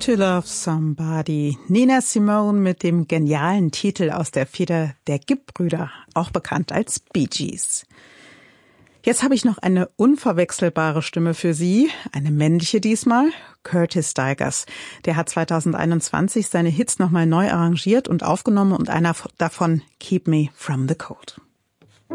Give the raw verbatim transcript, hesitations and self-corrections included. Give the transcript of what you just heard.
To Love Somebody. Nina Simone mit dem genialen Titel aus der Feder der Gibb-Brüder, auch bekannt als Bee Gees. Jetzt habe ich noch eine unverwechselbare Stimme für Sie, eine männliche diesmal, Curtis Stigers. Der hat zweitausendeinundzwanzig seine Hits nochmal neu arrangiert und aufgenommen und einer davon Keep Me From The Cold.